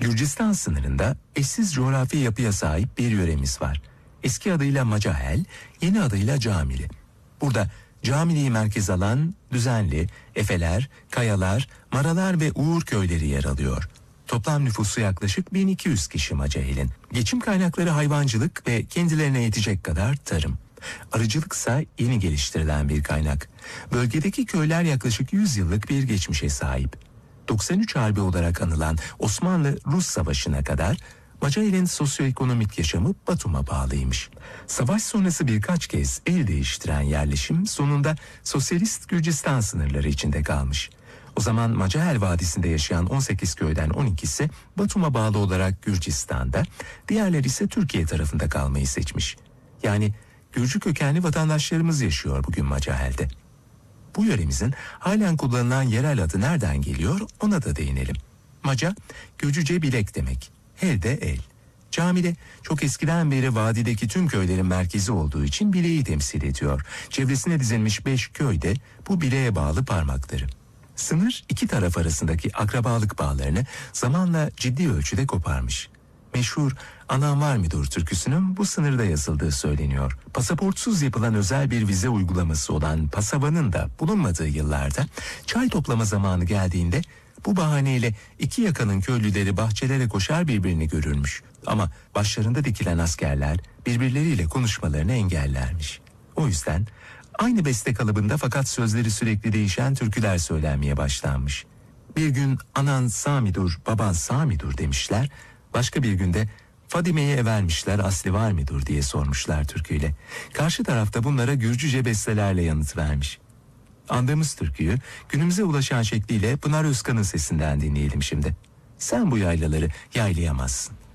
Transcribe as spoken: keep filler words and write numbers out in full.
Gürcistan sınırında eşsiz coğrafi yapıya sahip bir yöremiz var. Eski adıyla Macahel, yeni adıyla Camili. Burada Camili'yi merkez alan Düzenli, Efeler, Kayalar, Maralar ve Uğur köyleri yer alıyor. Toplam nüfusu yaklaşık bin iki yüz kişi Macahel'in. Geçim kaynakları hayvancılık ve kendilerine yetecek kadar tarım. Arıcılıksa yeni geliştirilen bir kaynak. Bölgedeki köyler yaklaşık yüz yıllık bir geçmişe sahip. doksan üç Harbi olarak anılan Osmanlı-Rus Savaşı'na kadar Macahel'in sosyoekonomik yaşamı Batum'a bağlıymış. Savaş sonrası birkaç kez el değiştiren yerleşim sonunda Sosyalist Gürcistan sınırları içinde kalmış. O zaman Macahel Vadisi'nde yaşayan on sekiz köyden on ikisi Batum'a bağlı olarak Gürcistan'da, diğerleri ise Türkiye tarafında kalmayı seçmiş. Yani Gürcü kökenli vatandaşlarımız yaşıyor bugün Macahel'de. Bu yöremizin halen kullanılan yerel adı nereden geliyor ona da değinelim. Maca, Gürcüce bilek demek. Hel de el. Camide çok eskiden beri vadideki tüm köylerin merkezi olduğu için bileği temsil ediyor. Çevresine dizilmiş beş köy de bu bileğe bağlı parmakları. Sınır iki taraf arasındaki akrabalık bağlarını zamanla ciddi ölçüde koparmış. Meşhur "Anam var mıdır" türküsünün bu sınırda yazıldığı söyleniyor. Pasaportsuz yapılan özel bir vize uygulaması olan Pasava'nın da bulunmadığı yıllarda çay toplama zamanı geldiğinde bu bahaneyle iki yakanın köylüleri bahçelere koşar birbirini görürmüş. Ama başlarında dikilen askerler birbirleriyle konuşmalarını engellermiş. O yüzden aynı beste kalıbında fakat sözleri sürekli değişen türküler söylenmeye başlanmış. Bir gün "Anan sağ midur, baban sağ midur" demişler. Başka bir günde "Fadime'ye vermişler, asli var mıdır" diye sormuşlar türküyle. Karşı tarafta bunlara Gürcüce bestelerle yanıt vermiş. Andığımız türküyü günümüze ulaşan şekliyle Pınar Özkan'ın sesinden dinleyelim şimdi. Sen bu yaylaları yaylayamazsın.